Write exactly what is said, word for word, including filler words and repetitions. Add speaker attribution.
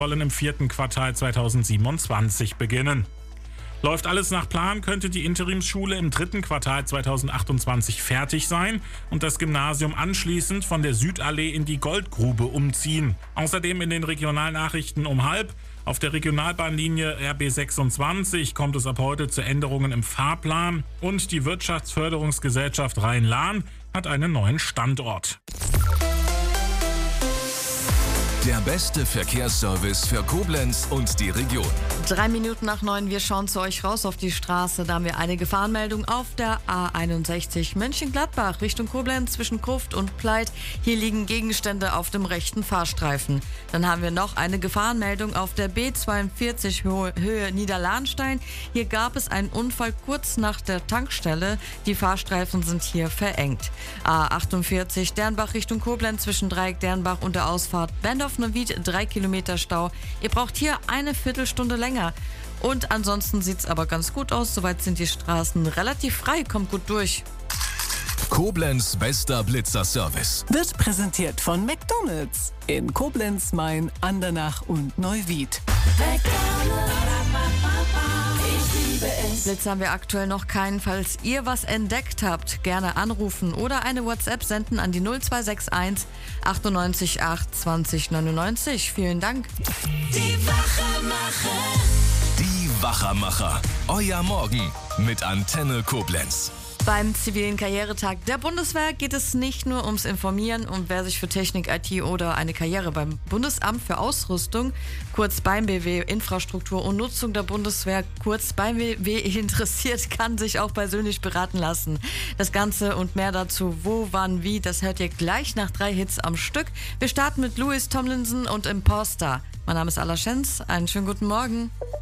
Speaker 1: sollen im vierten Quartal zweitausendsiebenundzwanzig beginnen. Läuft alles nach Plan, könnte die Interimsschule im dritten Quartal zweitausendachtundzwanzig fertig sein und das Gymnasium anschließend von der Südallee in die Goldgrube umziehen. Außerdem in den Regionalnachrichten um halb. Auf der Regionalbahnlinie R B sechsundzwanzig kommt es ab heute zu Änderungen im Fahrplan und die Wirtschaftsförderungsgesellschaft Rhein-Lahn hat einen neuen Standort.
Speaker 2: Der beste Verkehrsservice für Koblenz und die Region.
Speaker 3: Drei Minuten nach neun, wir schauen zu euch raus auf die Straße. Da haben wir eine Gefahrenmeldung auf der A einundsechzig Mönchengladbach Richtung Koblenz zwischen Gruft und Pleit. Hier liegen Gegenstände auf dem rechten Fahrstreifen. Dann haben wir noch eine Gefahrenmeldung auf der B zweiundvierzig Höhe, Höhe Niederlahnstein. Hier gab es einen Unfall kurz nach der Tankstelle. Die Fahrstreifen sind hier verengt. A achtundvierzig Dernbach Richtung Koblenz zwischen Dreieck Dernbach und der Ausfahrt Bendorf Neuwied, drei Kilometer Stau. Ihr braucht hier eine Viertelstunde länger. Und ansonsten sieht es aber ganz gut aus. Soweit sind die Straßen relativ frei. Kommt gut durch.
Speaker 2: Koblenz bester Blitzerservice.
Speaker 4: Wird präsentiert von McDonald's in Koblenz, Main, Andernach und Neuwied.
Speaker 3: Blitz haben wir aktuell noch keinen. Falls ihr was entdeckt habt, gerne anrufen oder eine WhatsApp senden an die null zwei sechs eins achtundneunzig acht zwanzig neunundneunzig. Vielen Dank.
Speaker 5: Die Wachermacher.
Speaker 2: Die Wachermacher. Euer Morgen mit Antenne Koblenz.
Speaker 3: Beim zivilen Karrieretag der Bundeswehr geht es nicht nur ums Informieren und wer sich für Technik, I T oder eine Karriere beim Bundesamt für Ausrüstung, kurz beim B W Infrastruktur und Nutzung der Bundeswehr, kurz beim B W interessiert, kann sich auch persönlich beraten lassen. Das Ganze und mehr dazu, wo, wann, wie, das hört ihr gleich nach drei Hits am Stück. Wir starten mit Louis Tomlinson und Imposter. Mein Name ist Ala Schenz, einen schönen guten Morgen.